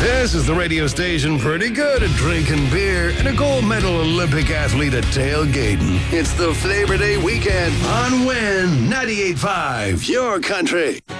This is the radio station pretty good at drinking beer and a gold medal Olympic athlete at tailgating. It's the Flavor Day weekend on Win 98.5, your country.